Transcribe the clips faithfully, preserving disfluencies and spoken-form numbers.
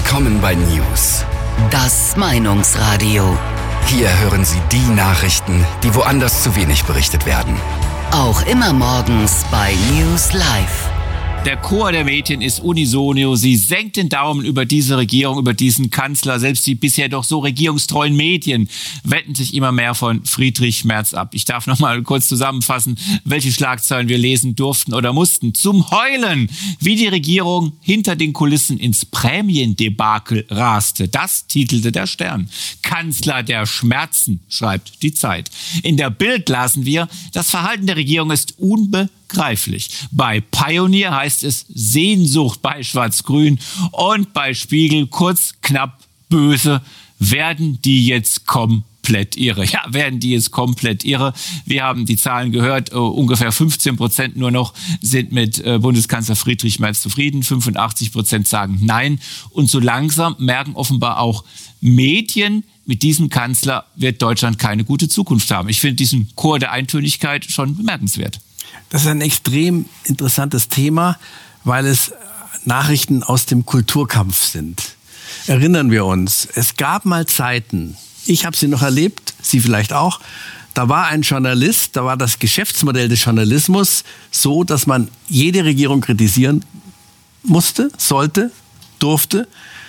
Willkommen bei News. Das Meinungsradio. Hier hören Sie die Nachrichten, die woanders zu wenig berichtet werden. Auch immer morgens bei News Live. Der Chor der Medien ist unisono. Sie senkt den Daumen über diese Regierung, über diesen Kanzler. Selbst die bisher doch so regierungstreuen Medien wenden sich immer mehr von Friedrich Merz ab. Ich darf noch mal kurz zusammenfassen, welche Schlagzeilen wir lesen durften oder mussten. Zum Heulen, wie die Regierung hinter den Kulissen ins Prämiendebakel raste. Das titelte der Stern. Kanzler der Schmerzen, schreibt die Zeit. In der Bild lasen wir, das Verhalten der Regierung ist unbegreiflich. Greiflich. Bei Pioneer heißt es Sehnsucht bei Schwarz-Grün und bei Spiegel kurz, knapp, böse. Werden die jetzt komplett irre? Ja, werden die jetzt komplett irre? Wir haben die Zahlen gehört, uh, ungefähr fünfzehn Prozent nur noch sind mit uh, Bundeskanzler Friedrich Merz zufrieden, fünfundachtzig Prozent sagen nein. Und so langsam merken offenbar auch Medien, mit diesem Kanzler wird Deutschland keine gute Zukunft haben. Ich finde diesen Chor der Eintönigkeit schon bemerkenswert. Das ist ein extrem interessantes Thema, weil es Nachrichten aus dem Kulturkampf sind. Erinnern wir uns, es gab mal Zeiten, ich habe sie noch erlebt, Sie vielleicht auch, da war ein Journalist, da war das Geschäftsmodell des Journalismus so, dass man jede Regierung kritisieren musste, sollte, durfte,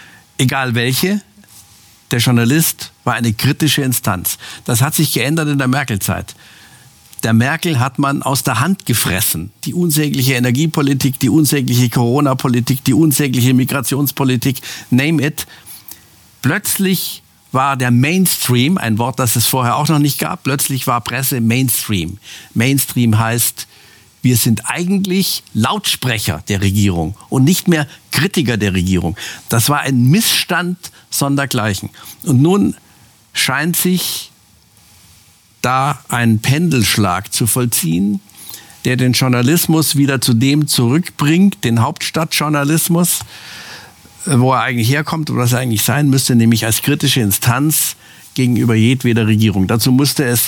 egal welche. Der Journalist war eine kritische Instanz. Das hat sich geändert in der Merkel-Zeit. Der Merkel hat man aus der Hand gefressen. Die unsägliche Energiepolitik, die unsägliche Corona-Politik, die unsägliche Migrationspolitik, name it. Plötzlich war der Mainstream, ein Wort, das es vorher auch noch nicht gab, plötzlich war Presse Mainstream. Mainstream heißt, wir sind eigentlich Lautsprecher der Regierung und nicht mehr Kritiker der Regierung. Das war ein Missstand sondergleichen. Und nun scheint sich da einen Pendelschlag zu vollziehen, der den Journalismus wieder zu dem zurückbringt, den Hauptstadtjournalismus, wo er eigentlich herkommt und was er eigentlich sein müsste, nämlich als kritische Instanz gegenüber jedweder Regierung. Dazu musste es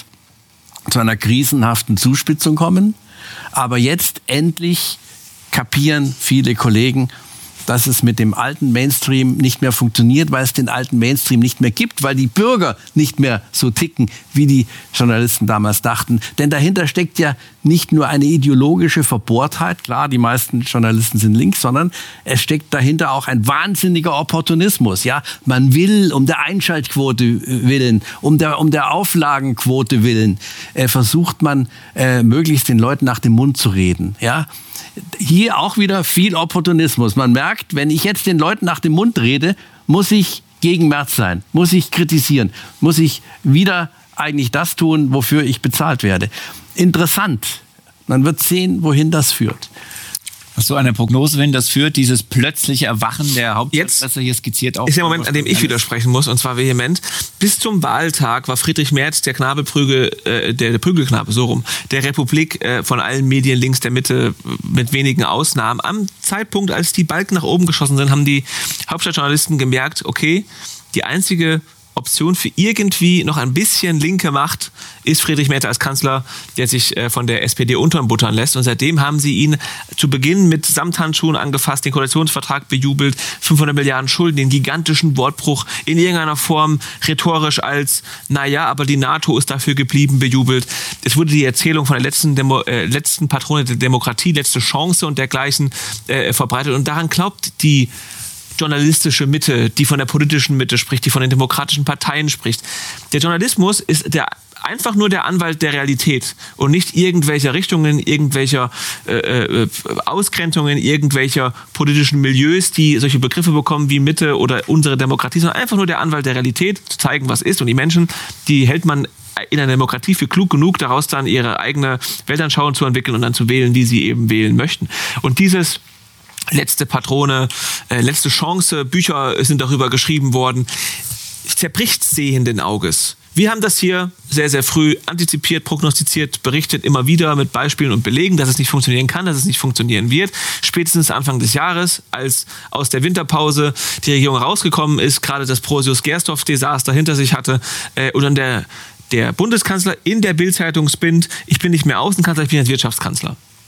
zu einer krisenhaften Zuspitzung kommen, aber jetzt endlich kapieren viele Kollegen, dass es mit dem alten Mainstream nicht mehr funktioniert, weil es den alten Mainstream nicht mehr gibt, weil die Bürger nicht mehr so ticken, wie die Journalisten damals dachten. Denn dahinter steckt ja nicht nur eine ideologische Verbohrtheit, klar, die meisten Journalisten sind links, sondern es steckt dahinter auch ein wahnsinniger Opportunismus. Ja, man will um der Einschaltquote willen, um der, um der Auflagenquote willen, äh, versucht man äh, möglichst den Leuten nach dem Mund zu reden. Ja. Hier auch wieder viel Opportunismus. Man merkt, wenn ich jetzt den Leuten nach dem Mund rede, muss ich gegen Merz sein, muss ich kritisieren, muss ich wieder eigentlich das tun, wofür ich bezahlt werde. Interessant. Man wird sehen, wohin das führt. Hast du eine Prognose, wenn das führt, dieses plötzliche Erwachen der Hauptstadtpresse hier skizziert auch? Ist der Moment, an dem ich widersprechen muss, und zwar vehement. Bis zum Wahltag war Friedrich Merz der Knabelprügel, äh, der, der Prügelknabe, so rum, der Republik äh, von allen Medien links der Mitte mit wenigen Ausnahmen. Am Zeitpunkt, als die Balken nach oben geschossen sind, haben die Hauptstadtjournalisten gemerkt, okay, die einzige Option für irgendwie noch ein bisschen linke Macht ist Friedrich Merz als Kanzler, der sich von der S P D unterbuttern lässt. Und seitdem haben sie ihn zu Beginn mit Samthandschuhen angefasst, den Koalitionsvertrag bejubelt, fünfhundert Milliarden Schulden, den gigantischen Wortbruch in irgendeiner Form rhetorisch als, naja, aber die NATO ist dafür geblieben, bejubelt. Es wurde die Erzählung von der letzten, Demo, äh, letzten Patrone der Demokratie, letzte Chance und dergleichen äh, verbreitet. Und daran glaubt die journalistische Mitte, die von der politischen Mitte spricht, die von den demokratischen Parteien spricht. Der Journalismus ist der einfach nur der Anwalt der Realität und nicht irgendwelcher Richtungen, irgendwelcher äh, Ausgrenzungen, irgendwelcher politischen Milieus, die solche Begriffe bekommen wie Mitte oder unsere Demokratie, sondern einfach nur der Anwalt der Realität, zu zeigen, was ist. Und die Menschen, die hält man in einer Demokratie für klug genug, daraus dann ihre eigene Weltanschauung zu entwickeln und dann zu wählen, wie sie eben wählen möchten. Und dieses letzte Patrone, äh, letzte Chance, Bücher sind darüber geschrieben worden, zerbricht sehenden Auges. Wir haben das hier sehr, sehr früh antizipiert, prognostiziert, berichtet immer wieder mit Beispielen und Belegen, dass es nicht funktionieren kann, dass es nicht funktionieren wird. Spätestens Anfang des Jahres, als aus der Winterpause die Regierung rausgekommen ist, gerade das Prosius-Gersdorf-Desaster hinter sich hatte äh, und dann der, der Bundeskanzler in der Bild-Zeitung spinnt, ich bin nicht mehr Außenkanzler, ich bin jetzt Wirtschaftskanzler.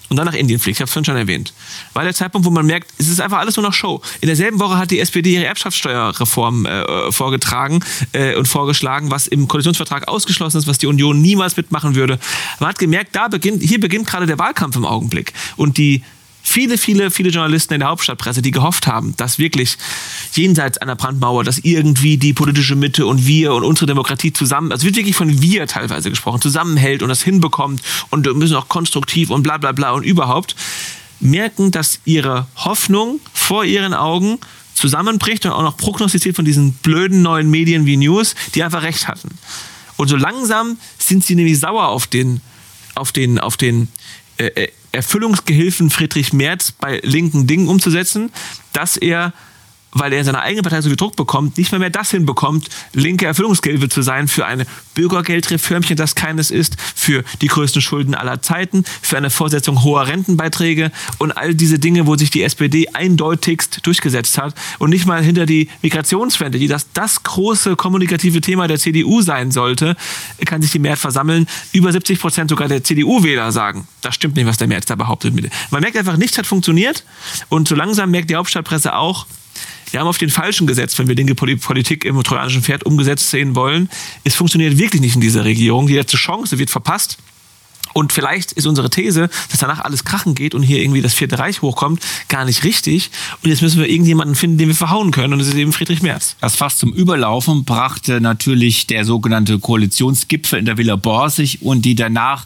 und dann nach Indien fliegt. Ich habe es vorhin schon erwähnt. Weil der Zeitpunkt, wo man merkt, es ist einfach alles nur noch Show. In derselben Woche hat die S P D ihre Erbschaftssteuerreform äh, vorgetragen äh, und vorgeschlagen, was im Koalitionsvertrag ausgeschlossen ist, was die Union niemals mitmachen würde. Man hat gemerkt, da beginnt, hier beginnt gerade der Wahlkampf im Augenblick. Und die Viele, viele, viele Journalisten in der Hauptstadtpresse, die gehofft haben, dass wirklich jenseits einer Brandmauer, dass irgendwie die politische Mitte und wir und unsere Demokratie zusammen, also wird wirklich von wir teilweise gesprochen, zusammenhält und das hinbekommt und wir müssen auch konstruktiv und bla bla bla und überhaupt, merken, dass ihre Hoffnung vor ihren Augen zusammenbricht und auch noch prognostiziert von diesen blöden neuen Medien wie News, die einfach recht hatten. Und so langsam sind sie nämlich sauer auf den, auf den, auf den äh, Erfüllungsgehilfen Friedrich Merz bei linken Dingen umzusetzen, dass er, weil er in seiner eigenen Partei so viel Druck bekommt, nicht mehr mehr das hinbekommt, linke Erfüllungsgehilfe zu sein für ein Bürgergeldreformchen, das keines ist, für die größten Schulden aller Zeiten, für eine Vorsetzung hoher Rentenbeiträge und all diese Dinge, wo sich die S P D eindeutigst durchgesetzt hat und nicht mal hinter die Migrationswende, die das, das große kommunikative Thema der C D U sein sollte, kann sich die Merz versammeln. Über siebzig Prozent sogar der C D U-Wähler sagen, das stimmt nicht, was der Merz da behauptet. Man merkt einfach, nichts hat funktioniert und so langsam merkt die Hauptstadtpresse auch, wir haben auf den Falschen gesetzt, wenn wir linke Politik im trojanischen Pferd umgesetzt sehen wollen. Es funktioniert wirklich nicht in dieser Regierung. Die letzte Chance wird verpasst. Und vielleicht ist unsere These, dass danach alles krachen geht und hier irgendwie das Vierte Reich hochkommt, gar nicht richtig. Und jetzt müssen wir irgendjemanden finden, den wir verhauen können. Und das ist eben Friedrich Merz. Das Fass zum Überlaufen brachte natürlich der sogenannte Koalitionsgipfel in der Villa Borsig und die danach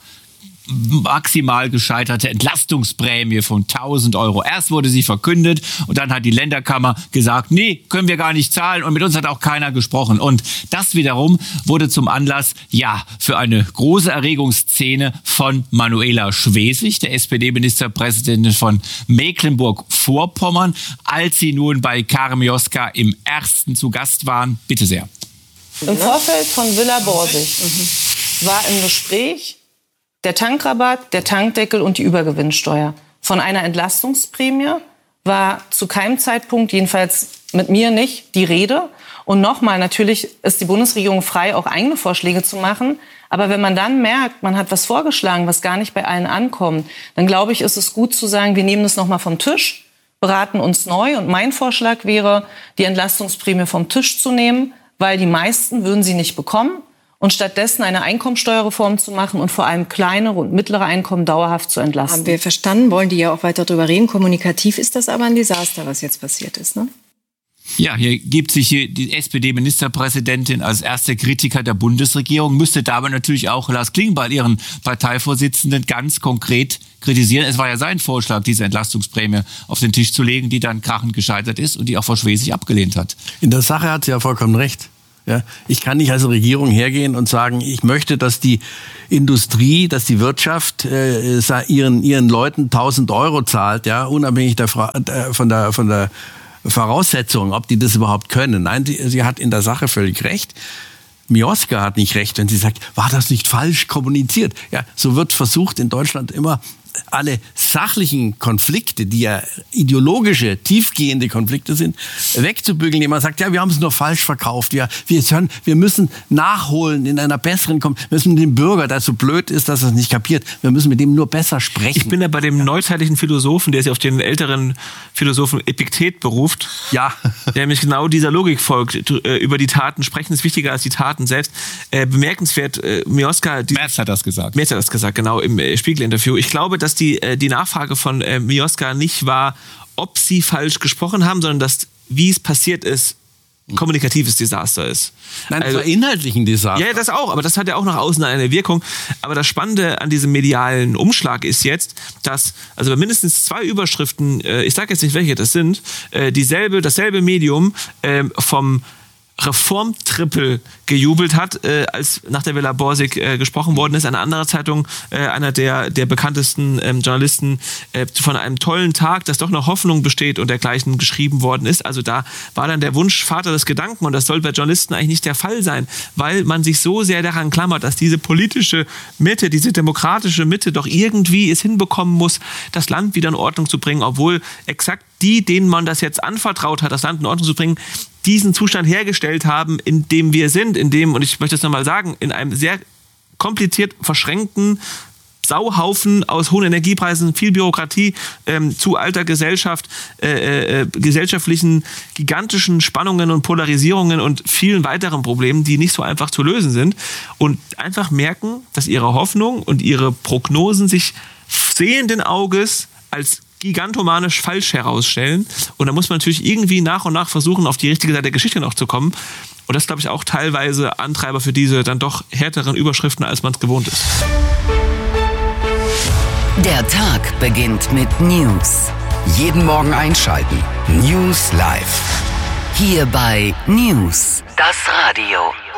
maximal gescheiterte Entlastungsprämie von tausend Euro. Erst wurde sie verkündet und dann hat die Länderkammer gesagt, nee, können wir gar nicht zahlen und mit uns hat auch keiner gesprochen. Und das wiederum wurde zum Anlass, ja, für eine große Erregungsszene von Manuela Schwesig, der S P D-Ministerpräsidentin von Mecklenburg-Vorpommern, als sie nun bei Karin Mioska im Ersten zu Gast waren. Bitte sehr. Im Vorfeld von Villa Borsig mhm. war im Gespräch der Tankrabatt, der Tankdeckel und die Übergewinnsteuer. Von einer Entlastungsprämie war zu keinem Zeitpunkt, jedenfalls mit mir nicht, die Rede. Und nochmal, natürlich ist die Bundesregierung frei, auch eigene Vorschläge zu machen. Aber wenn man dann merkt, man hat was vorgeschlagen, was gar nicht bei allen ankommt, dann glaube ich, ist es gut zu sagen, wir nehmen das nochmal vom Tisch, beraten uns neu. Und mein Vorschlag wäre, die Entlastungsprämie vom Tisch zu nehmen, weil die meisten würden sie nicht bekommen. Und stattdessen eine Einkommensteuerreform zu machen und vor allem kleinere und mittlere Einkommen dauerhaft zu entlasten. Haben wir verstanden, wollen die ja auch weiter drüber reden. Kommunikativ ist das aber ein Desaster, was jetzt passiert ist, ne? Ja, hier gibt sich hier die S P D-Ministerpräsidentin als erste Kritiker der Bundesregierung, müsste dabei natürlich auch Lars Klingbeil, ihren Parteivorsitzenden, ganz konkret kritisieren. Es war ja sein Vorschlag, diese Entlastungsprämie auf den Tisch zu legen, die dann krachend gescheitert ist und die auch Frau Schwesig abgelehnt hat. In der Sache hat sie ja vollkommen recht. Ja, ich kann nicht als Regierung hergehen und sagen, ich möchte, dass die Industrie, dass die Wirtschaft äh, ihren ihren Leuten tausend Euro zahlt, ja, unabhängig der, äh, von der von der Voraussetzung, ob die das überhaupt können. Nein, sie, sie hat in der Sache völlig recht. Mioska hat nicht recht, wenn sie sagt, war das nicht falsch kommuniziert? Ja, so wird versucht in Deutschland immer alle sachlichen Konflikte, die ja ideologische, tiefgehende Konflikte sind, wegzubügeln, indem man sagt, ja, wir haben es nur falsch verkauft. Wir, wir, hören, wir müssen nachholen in einer besseren, wir müssen dem Bürger, der so blöd ist, dass er es nicht kapiert, wir müssen mit dem nur besser sprechen. Ich bin da bei dem ja. neuzeitlichen Philosophen, der sich auf den älteren Philosophen Epiktet beruft, ja. der nämlich genau dieser Logik folgt. Über die Taten sprechen ist wichtiger als die Taten selbst. Äh, bemerkenswert, äh, Mioska... Die, Merz hat das gesagt. Merz hat das gesagt, genau, im äh, Spiegel-Interview. Ich glaube, dass die, die Nachfrage von äh, Mioska nicht war, ob sie falsch gesprochen haben, sondern dass, wie es passiert ist, ein kommunikatives Desaster ist. Nein, also inhaltlich ein Desaster. Ja, das auch, aber das hat ja auch nach außen eine Wirkung. Aber das Spannende an diesem medialen Umschlag ist jetzt, dass, also bei mindestens zwei Überschriften, äh, ich sage jetzt nicht, welche das sind, äh, dieselbe, dasselbe Medium äh, vom Reformtrippel gejubelt hat, äh, als nach der Villa Borsig äh, gesprochen worden ist. Eine andere Zeitung, äh, einer der, der bekanntesten ähm, Journalisten, äh, von einem tollen Tag, dass doch noch Hoffnung besteht und dergleichen geschrieben worden ist. Also da war dann der Wunsch Vater des Gedanken und das soll bei Journalisten eigentlich nicht der Fall sein, weil man sich so sehr daran klammert, dass diese politische Mitte, diese demokratische Mitte doch irgendwie es hinbekommen muss, das Land wieder in Ordnung zu bringen, obwohl exakt die, denen man das jetzt anvertraut hat, das Land in Ordnung zu bringen, diesen Zustand hergestellt haben, in dem wir sind, in dem, und ich möchte es nochmal sagen, in einem sehr kompliziert verschränkten Sauhaufen aus hohen Energiepreisen, viel Bürokratie, ähm, zu alter Gesellschaft, äh, äh, gesellschaftlichen gigantischen Spannungen und Polarisierungen und vielen weiteren Problemen, die nicht so einfach zu lösen sind. Und einfach merken, dass ihre Hoffnung und ihre Prognosen sich sehenden Auges als gigantomanisch falsch herausstellen. Und da muss man natürlich irgendwie nach und nach versuchen, auf die richtige Seite der Geschichte noch zu kommen. Und das ist, glaube ich, auch teilweise Antreiber für diese dann doch härteren Überschriften, als man es gewohnt ist. Der Tag beginnt mit News. Jeden Morgen einschalten. News Live. Hier bei News, das Radio.